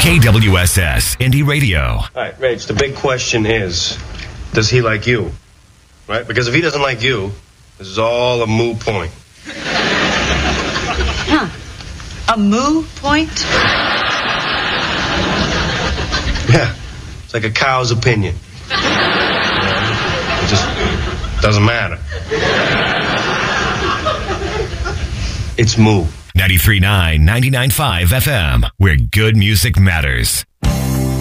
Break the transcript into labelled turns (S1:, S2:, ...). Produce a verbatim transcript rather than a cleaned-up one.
S1: K W S S Indie Radio.
S2: All right, Rach, the big question is, does he like you? Right? Because if he doesn't like you, this is all a moot point.
S3: Huh. A moo point?
S2: Yeah. It's like a cow's opinion. You know, it just doesn't matter. It's moo.
S1: ninety-three point nine, ninety-nine point five F M, where good music matters.